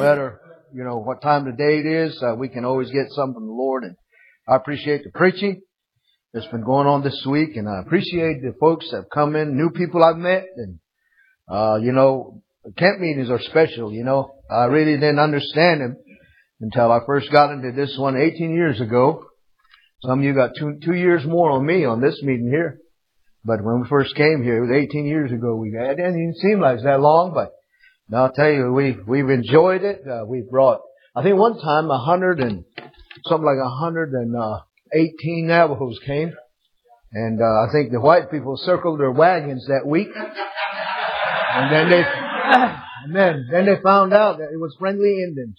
matter, what time of day it is, we can always get something from the Lord. And I appreciate the preaching that's been going on this week, and I appreciate the folks that have come in, new people I've met, and camp meetings are special. I really didn't understand them until I first got into this one 18 years ago. Some of you got two years more on me on this meeting here. But when we first came here, it was 18 years ago. It didn't even seem like it's that long, but I'll tell you, we've enjoyed it. We brought, I think one time 118 Navajos came. And I think the white people circled their wagons that week. And then they found out that it was friendly Indians.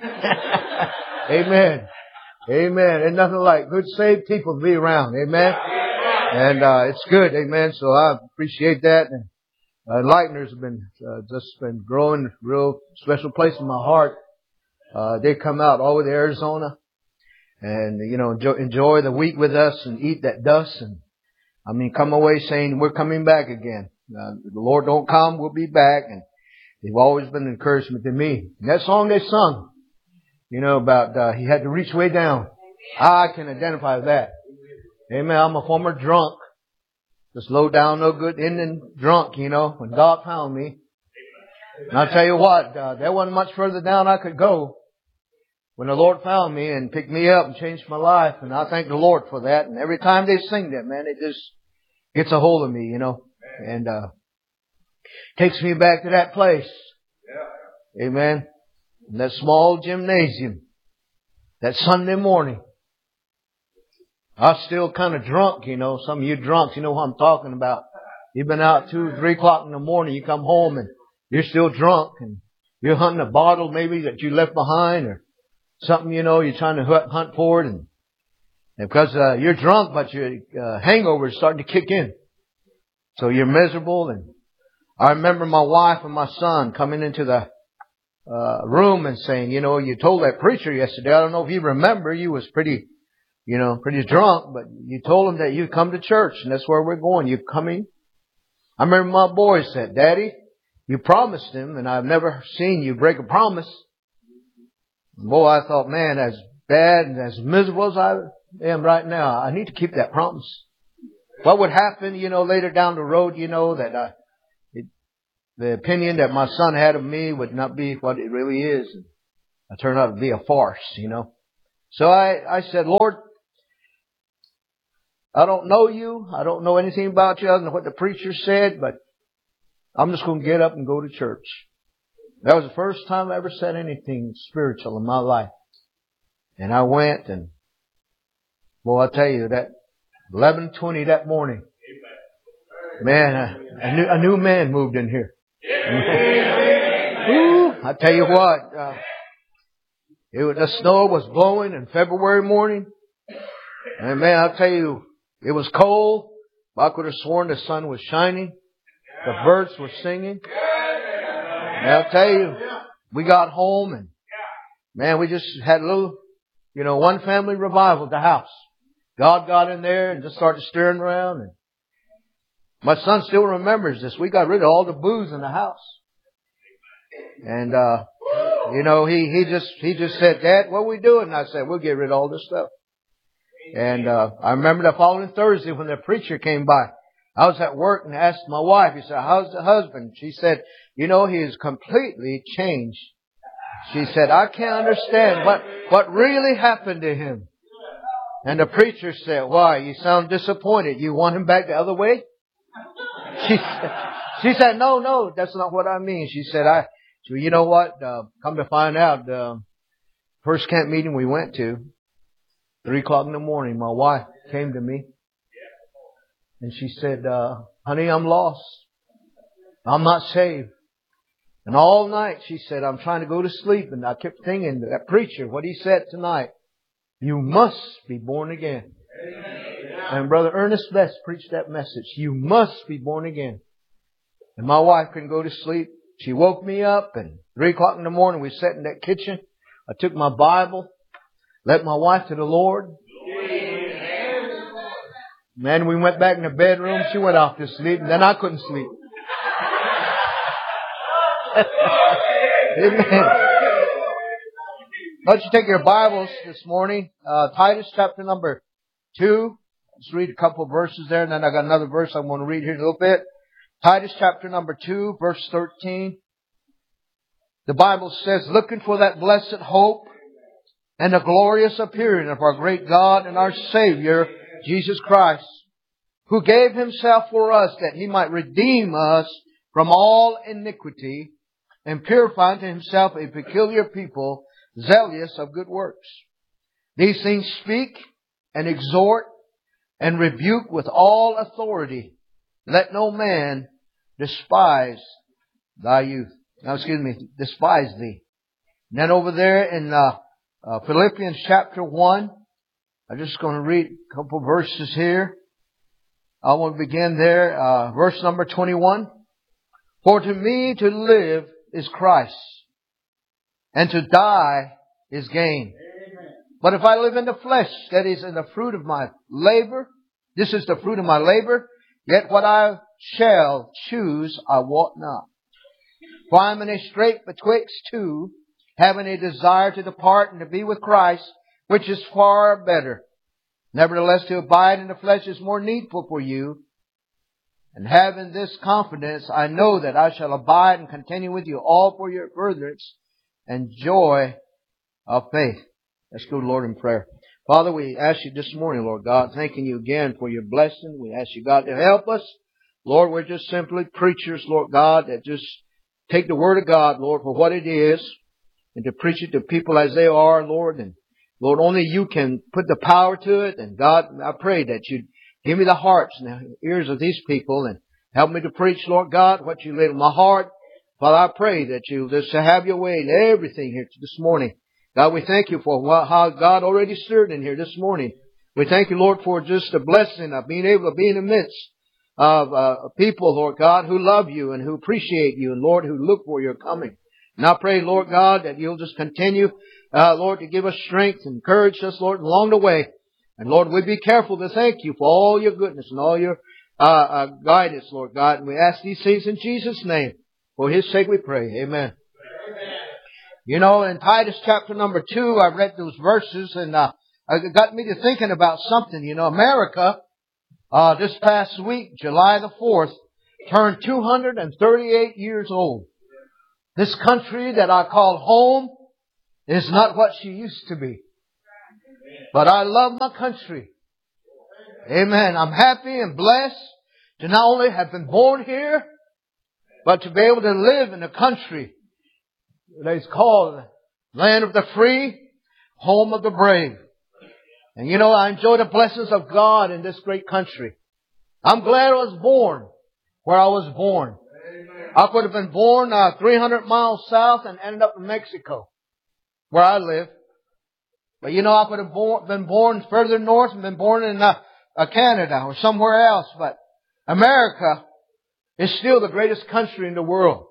Amen. Amen. Ain't nothing like good saved people to be around. Amen. And it's good. Amen. So I appreciate that. And Lightner's been just been growing, real special place in my heart. They come out all the way to Arizona and enjoy the week with us and eat that dust, and come away saying we're coming back again. The Lord don't come, we'll be back. And they've always been an encouragement to me. And that song they sung, about he had to reach way down. I can identify with that. Amen. I'm a former drunk. Just low down, no good Indian drunk, when God found me. And I'll tell you what, there wasn't much further down I could go when the Lord found me and picked me up and changed my life. And I thank the Lord for that. And every time they sing that, man, it just gets a hold of me, and takes me back to that place. Amen. In that small gymnasium, that Sunday morning. I was still kind of drunk, Some of you drunks, you know what I'm talking about. You've been out 2 or 3 o'clock in the morning. You come home and you're still drunk, and you're hunting a bottle maybe that you left behind or something, you're trying to hunt for it. And because you're drunk, but your hangover is starting to kick in. So you're miserable. And I remember my wife and my son coming into the room and saying, you told that preacher yesterday, I don't know if you remember, you was pretty drunk, but you told him that you'd come to church, and that's where we're going. You coming? I remember my boy said, Daddy, you promised him, and I've never seen you break a promise. And boy, I thought, man, as bad and as miserable as I am right now, I need to keep that promise. What would happen, later down the road, that the opinion that my son had of me would not be what it really is. And I turned out to be a farce, So I said, Lord, I don't know you. I don't know anything about you other than what the preacher said, but I'm just going to get up and go to church. That was the first time I ever said anything spiritual in my life. And I went, and boy, I'll tell you, that 11:20 that morning, man, a new man moved in here. Ooh, I tell you what, the snow was blowing in February morning. And man, I'll tell you, it was cold. I could have sworn the sun was shining. The birds were singing. And I'll tell you, we got home and man, we just had a little, one family revival at the house. God got in there and just started stirring around. And my son still remembers this. We got rid of all the booze in the house. And, he just said, Dad, what are we doing? And I said, we'll get rid of all this stuff. And, I remember the following Thursday when the preacher came by. I was at work and asked my wife, he said, how's the husband? She said, he is completely changed. She said, I can't understand what really happened to him. And the preacher said, why? You sound disappointed. You want him back the other way? She said, no, that's not what I mean. She said, so you know what? Come to find out, first camp meeting we went to, 3 o'clock in the morning, my wife came to me and she said, honey, I'm lost. I'm not saved. And all night she said, I'm trying to go to sleep. And I kept thinking, that preacher, what he said tonight, you must be born again. And Brother Ernest Best preached that message. You must be born again. And my wife couldn't go to sleep. She woke me up, and 3 o'clock in the morning we sat in that kitchen. I took my Bible, led my wife to the Lord. Man, we went back in the bedroom. She went off to sleep, and then I couldn't sleep. Amen. Let you take your Bibles this morning. Titus chapter number 2. Let's read a couple of verses there, and then I got another verse I'm going to read here in a little bit. Titus chapter number 2, verse 13. The Bible says, looking for that blessed hope and the glorious appearing of our great God and our Savior, Jesus Christ, who gave Himself for us that He might redeem us from all iniquity and purify unto Himself a peculiar people, zealous of good works. These things speak and exhort and rebuke with all authority. Let no man despise thy youth. Despise thee. And then over there in Philippians chapter 1, I'm just going to read a couple verses here. I want to begin there, verse number 21. For to me to live is Christ, and to die is gain. Amen. But if I live in the flesh, that is in the fruit of my labor, this is the fruit of my labor, yet what I shall choose I wot not. For I am in a strait betwixt two, having a desire to depart and to be with Christ, which is far better. Nevertheless, to abide in the flesh is more needful for you. And having this confidence, I know that I shall abide and continue with you all for your furtherance and joy of faith. Let's go to the Lord in prayer. Father, we ask you this morning, Lord God, thanking you again for your blessing. We ask you, God, to help us. Lord, we're just simply preachers, Lord God, that just take the Word of God, Lord, for what it is, and to preach it to people as they are, Lord. And Lord, only you can put the power to it. And God, I pray that you'd give me the hearts and the ears of these people and help me to preach, Lord God, what you laid on my heart. Father, I pray that you'll just have your way in everything here this morning. God, we thank you for how God already stirred in here this morning. We thank you, Lord, for just the blessing of being able to be in the midst of people, Lord God, who love you and who appreciate you, and Lord, who look for your coming. And I pray, Lord God, that you'll just continue, Lord, to give us strength and encourage us, Lord, along the way. And Lord, we be careful to thank you for all your goodness and all your guidance, Lord God. And we ask these things in Jesus' name. For His sake we pray. Amen. Amen. You know, in Titus chapter number 2, I read those verses, and it got me to thinking about something. You know, America, this past week, July the 4th, turned 238 years old. This country that I call home is not what she used to be. But I love my country. Amen. I'm happy and blessed to not only have been born here, but to be able to live in a country that is called land of the free, home of the brave. And you know, I enjoy the blessings of God in this great country. I'm glad I was born where I was born. I could have been born 300 miles south and ended up in Mexico, where I live. But you know, I could have been born further north and been born in Canada or somewhere else. But America is still the greatest country in the world.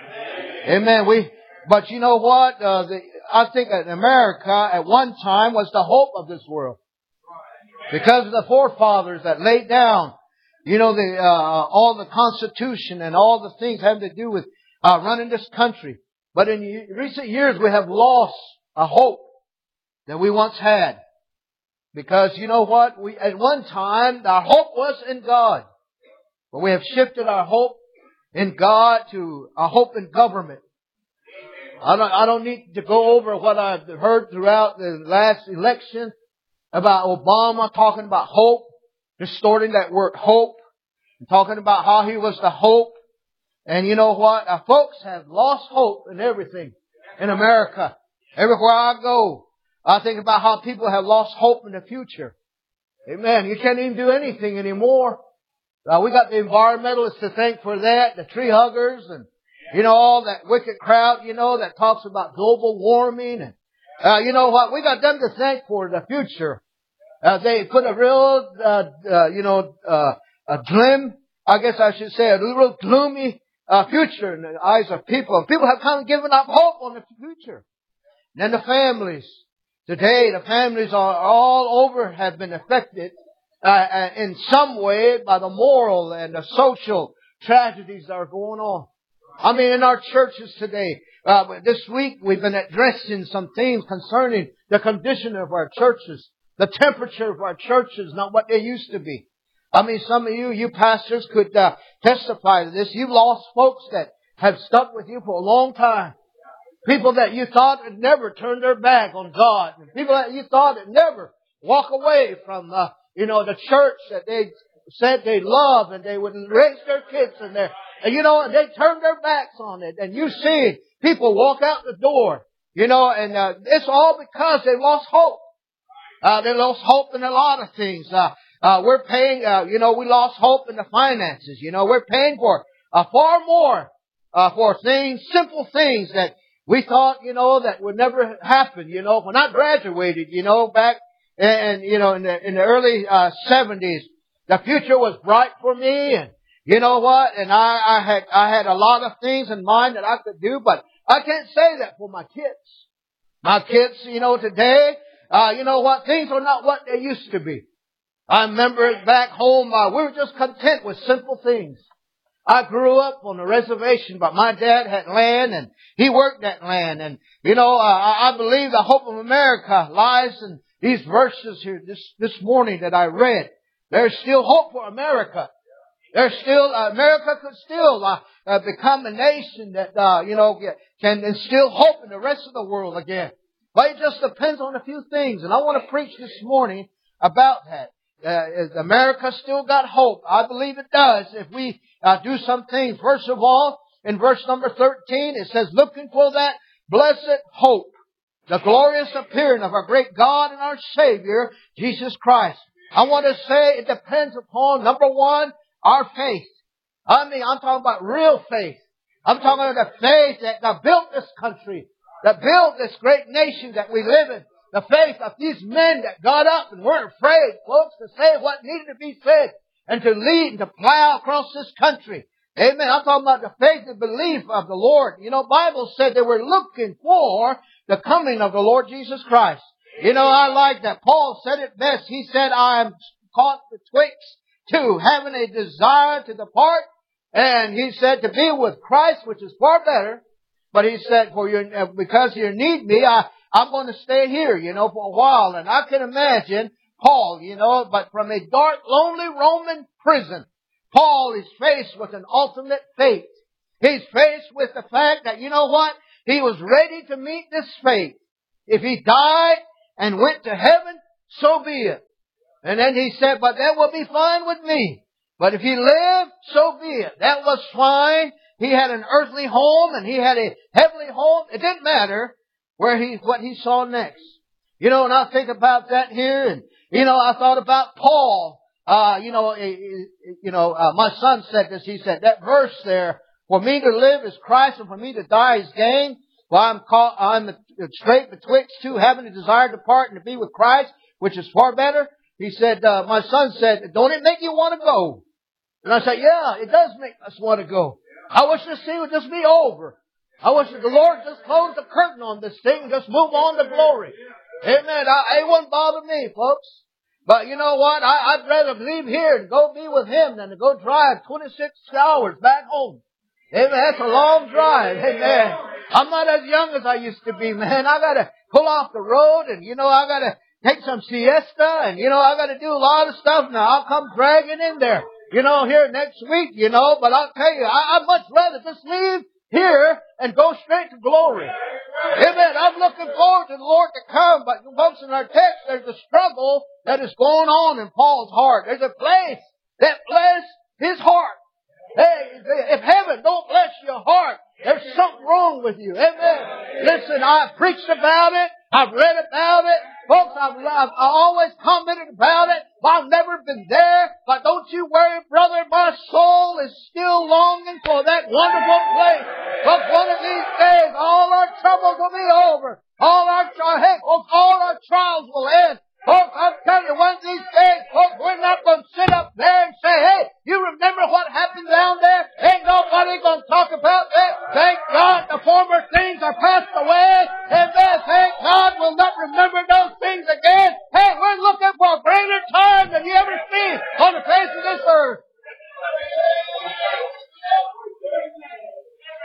Amen. But you know what? I think that America at one time was the hope of this world, because of the forefathers that laid down, you know, all the Constitution and all the things having to do with running this country. But in recent years, we have lost a hope that we once had. Because you know what? At one time, our hope was in God. But we have shifted our hope in God to a hope in government. I don't need to go over what I've heard throughout the last election about Obama talking about hope, distorting that word hope, and talking about how he was the hope. And you know what? Our folks have lost hope in everything in America. Everywhere I go, I think about how people have lost hope in the future. Amen. You can't even do anything anymore. We got the environmentalists to thank for that, the tree huggers, and you know, all that wicked crowd, you know, that talks about global warming. And you know what? We got them to thank for the future. They put a real, a glim, I guess I should say, a real gloomy future in the eyes of people. And people have kind of given up hope on the future. And then the families. Today, the families are all over, have been affected in some way by the moral and the social tragedies that are going on. I mean, in our churches today, This week we've been addressing some things concerning the condition of our churches. The temperature of our churches, not what they used to be. I mean, some of you pastors could testify to this. You've lost folks that have stuck with you for a long time. People that you thought had never turned their back on God. People that you thought had never walk away from, the church that they said they love, and they would raise their kids in there. And they turned their backs on it. And you see people walk out the door, and it's all because they lost hope. They lost hope in a lot of things. We're paying, we lost hope in the finances. We're paying for far more for things, simple things that we thought, that would never happen. When I graduated, back in the early 70s, the future was bright for me, and you know what? And I had a lot of things in mind that I could do, but I can't say that for my kids. My kids, today, things are not what they used to be. I remember back home, we were just content with simple things. I grew up on a reservation, but my dad had land and he worked that land. And, I believe the hope of America lies in these verses here this morning that I read. There's still hope for America. There's still, America could still become a nation that, can instill hope in the rest of the world again. But it just depends on a few things. And I want to preach this morning about that. Is America still got hope? I believe it does if we do some things. First of all, in verse number 13, it says, looking for that blessed hope, the glorious appearing of our great God and our Savior, Jesus Christ. I want to say it depends upon, number one, our faith. I'm talking about real faith. I'm talking about the faith that built this country, that built this great nation that we live in. The faith of these men that got up and weren't afraid, folks, to say what needed to be said and to lead and to plow across this country. Amen. I'm talking about the faith and belief of the Lord. Bible said they were looking for the coming of the Lord Jesus Christ. I like that. Paul said it best. He said, I am caught betwixt two, having a desire to depart. And he said, to be with Christ, which is far better. But he said, because you need me, I'm going to stay here, for a while. And I can imagine Paul, but from a dark, lonely Roman prison, Paul is faced with an ultimate fate. He's faced with the fact that, he was ready to meet this fate. If he died and went to heaven, so be it. And then he said, but that will be fine with me. But if he lived, so be it. That was fine. He had an earthly home and he had a heavenly home. It didn't matter what he saw next. And I think about that here, and I thought about Paul. My son said this. He said that verse there, for me to live is Christ and for me to die is gain. Well, I'm straight betwixt two, having a desire to depart and to be with Christ, which is far better. He said, my son said, don't it make you want to go? And I said, yeah, it does make us want to go. I wish this thing would just be over. I wish that the Lord just closed the curtain on this thing and just move on to glory. Amen. It wouldn't bother me, folks. But you know what? I'd rather leave here and go be with Him than to go drive 26 hours back home. Amen. That's a long drive. Amen. I'm not as young as I used to be, man. I gotta pull off the road and, I gotta take some siesta and, I gotta do a lot of stuff now. I'll come dragging in there, here next week, but I'll tell you, I'd much rather just leave here and go straight to glory. Amen. I'm looking forward to the Lord to come, but folks, in our text, there's a struggle that is going on in Paul's heart. There's a place that bless his heart. Hey, if heaven don't bless your heart, there's something wrong with you. Amen. Listen, I've preached about it. I've read about it. Folks, I've always commented about it. I've never been there. But don't you worry, brother. My soul is still longing for that wonderful place. But one of these days, all our troubles will be over. All our trials will end. Folks, I'm telling you, one of these days, folks, we're not going to sit up there and say, hey, you remember what happened down there? Ain't nobody going to talk about that. Thank God the former things are passed away. Amen. Thank God we'll not remember those things again. Hey, we're looking for a greater time than you ever seen on the face of this earth.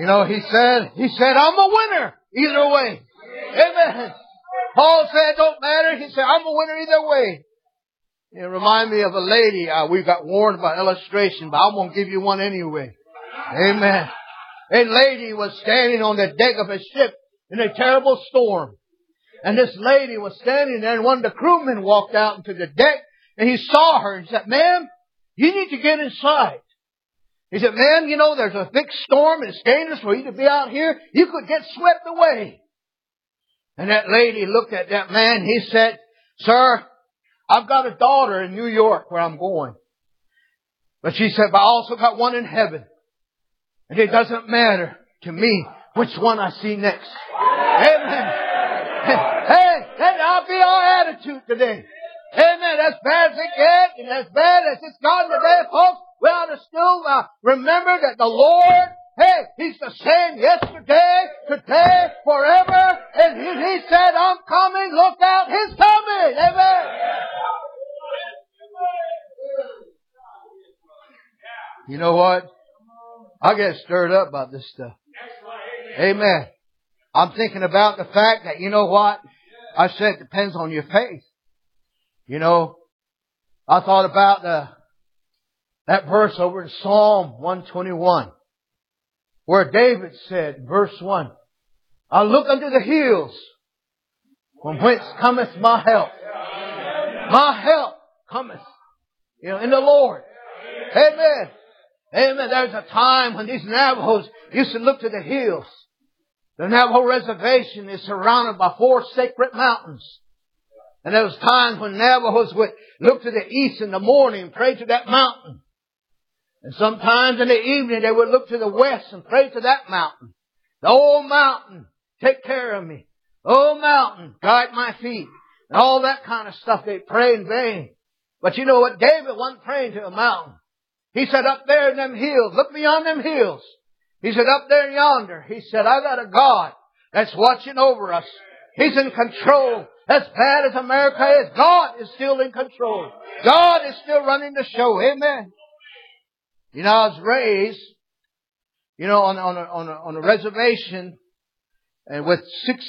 He said, I'm a winner either way. Amen. Paul said, don't matter. He said, I'm a winner either way. It reminded me of a lady. We got warned about illustration, but I'm going to give you one anyway. Amen. A lady was standing on the deck of a ship in a terrible storm. And this lady was standing there, and one of the crewmen walked out into the deck, and he saw her and said, ma'am, you need to get inside. He said, ma'am, there's a big storm, and it's dangerous for you to be out here. You could get swept away. And that lady looked at that man. He said, sir, I've got a daughter in New York where I'm going. But she said, but I also got one in heaven. And it doesn't matter to me which one I see next. Amen. Hey, that ought to be our attitude today. Amen. As bad as it gets, and as bad as it's gotten today, folks, we ought to still remember that the Lord, hey, He's the same yesterday, today, forever. And He said, I'm coming. Look out. He's coming. Amen. You know what? I get stirred up about this stuff. Amen. I'm thinking about the fact that, you know what? I said it depends on your faith. I thought about that verse over in Psalm 121, where David said, verse 1, I look unto the hills, from whence cometh my help. My help cometh, in the Lord. Amen. Amen. There's a time when these Navajos used to look to the hills. The Navajo reservation is surrounded by 4 sacred mountains. And there was times when Navajos would look to the east in the morning and pray to that mountain. And sometimes in the evening they would look to the west and pray to that mountain. The old mountain, take care of me. Oh mountain, guide my feet. And all that kind of stuff. They pray in vain. But you know what? David wasn't praying to a mountain. He said, up there in them hills, look beyond them hills. He said, up there yonder, he said, I got a God that's watching over us. He's in control. As bad as America is, God is still in control. God is still running the show. Amen. I was raised, on a reservation, and with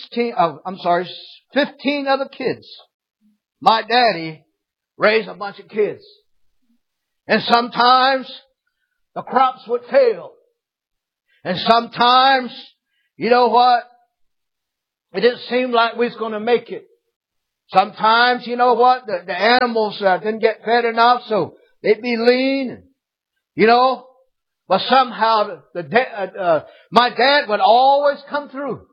15 other kids. My daddy raised a bunch of kids. And sometimes the crops would fail. And sometimes, you know what? It didn't seem like we was going to make it. Sometimes, you know what? The animals didn't get fed enough, so they'd be lean. But somehow my dad would always come through.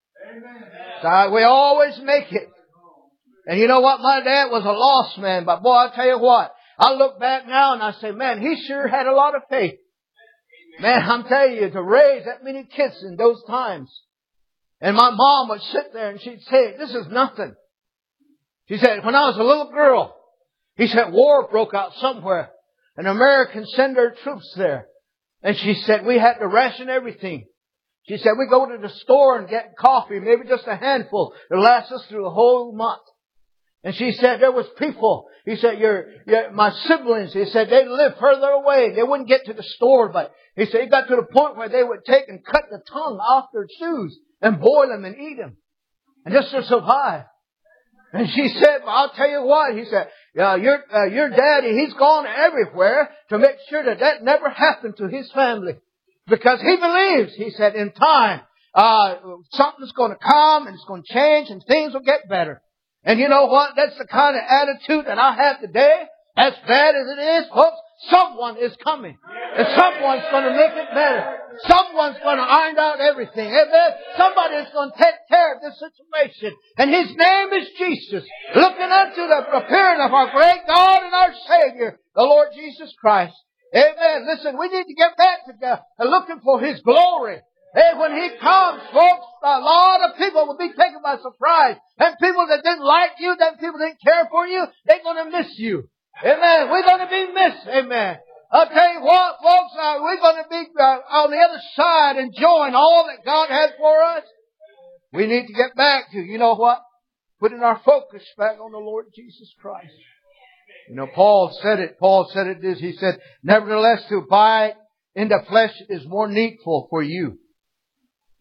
So we always make it. And you know what? My dad was a lost man, but boy, I'll tell you what. I look back now and I say, man, he sure had a lot of faith. Man, I'm telling you, to raise that many kids in those times. And my mom would sit there and she'd say, this is nothing. She said, when I was a little girl, he said, war broke out somewhere. And Americans send their troops there. And she said, we had to ration everything. She said, we go to the store and get coffee, maybe just a handful. It lasts us through a whole month. And she said, there was people. He said, my siblings, he said, they lived further away. They wouldn't get to the store, but he said, it got to the point where they would take and cut the tongue off their shoes and boil them and eat them. And just to survive. And she said, well, I'll tell you what, he said, your daddy, he's gone everywhere to make sure that never happened to his family. Because he believes, he said, in time, something's going to come and it's going to change and things will get better. And you know what? That's the kind of attitude that I have today. As bad as it is, folks, someone is coming. And someone's going to make it better. Someone's going to iron out everything. Amen. Somebody's going to take care of this situation. And His name is Jesus. Looking unto the appearing of our great God and our Savior, the Lord Jesus Christ. Amen. Listen, we need to get back to looking for His glory. Hey, when He comes, folks, a lot of people will be taken by surprise. And people that didn't like you, that people didn't care for you, they're going to miss you. Amen. We're going to be missed. Amen. I'll tell you what, folks, we're going to be on the other side enjoying all that God has for us. We need to get back to, you know what? Putting our focus back on the Lord Jesus Christ. Paul said it this. He said, nevertheless, to abide in the flesh is more needful for you.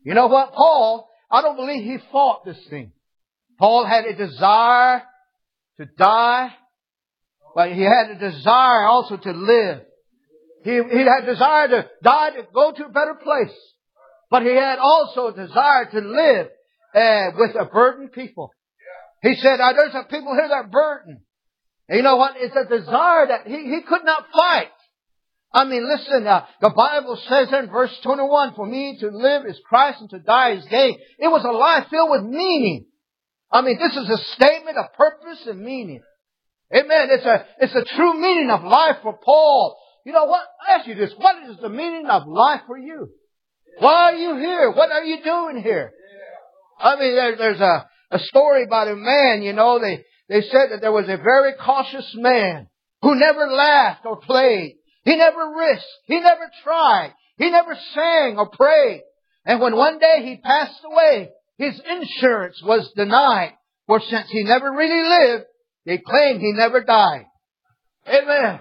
You know what? Paul, I don't believe he fought this thing. Paul had a desire to die, but he had a desire also to live. He had a desire to die to go to a better place. But he had also a desire to live with a burdened people. He said, there's some people here that are burdened. And you know what? It's a desire that he could not fight. I mean, listen, the Bible says in verse 21, for me to live is Christ and to die is gain. It was a life filled with meaning. I mean, this is a statement of purpose and meaning. Amen. It's a true meaning of life for Paul. You know what? I ask you this. What is the meaning of life for you? Why are you here? What are you doing here? I mean, there's a story about a man, you know, they said that there was a very cautious man who never laughed or played. He never risked. He never tried. He never sang or prayed. And when one day he passed away, his insurance was denied. For since he never really lived, they claimed he never died. Amen.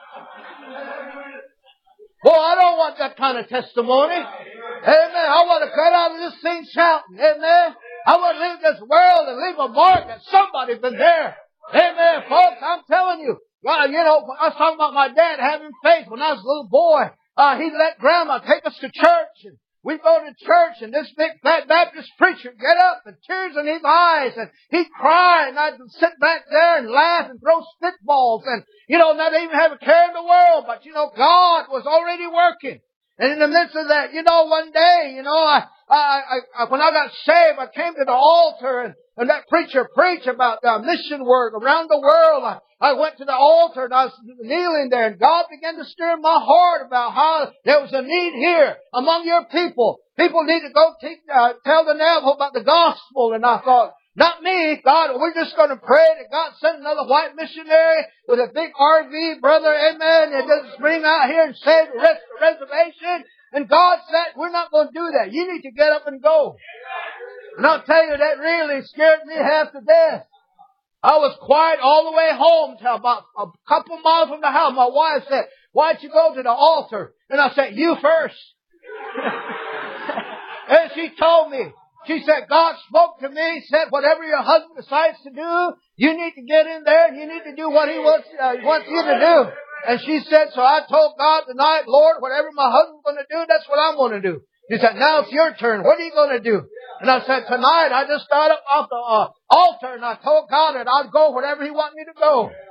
Well, I don't want that kind of testimony. Amen. I want to get out of this thing shouting. Amen. I want to leave this world and leave a mark that somebody's been there. Amen, folks. I'm telling you. Well, you know, I was talking about my dad having faith when I was a little boy. He let Grandma take us to church, and we go to church, and this big fat Baptist preacher get up and tears in his eyes, and he'd cry, and I'd sit back there and laugh and throw spitballs, and you know, not even have a care in the world. But you know, God was already working. And in the midst of that, you know, one day, you know, when I got saved, I came to the altar and that preacher preached about mission work around the world. I went to the altar and I was kneeling there, and God began to stir in my heart about how there was a need here among your people. People need to go tell the Navajo about the gospel. And I thought, not me, God, we're just going to pray that God send another white missionary with a big RV, brother, amen, and just bring out here and save the rest of the reservation. And God said, we're not going to do that. You need to get up and go. And I'll tell you, that really scared me half to death. I was quiet all the way home till about a couple miles from the house. My wife said, why'd you go to the altar? And I said, you first. And she told me, she said, God spoke to me, said, whatever your husband decides to do, you need to get in there and you need to do what he wants you to do. And she said, so I told God tonight, Lord, whatever my husband's going to do, that's what I'm going to do. He said, now it's your turn. What are you going to do? And I said, tonight I just got up off the altar and I told God that I'd go wherever He wanted me to go.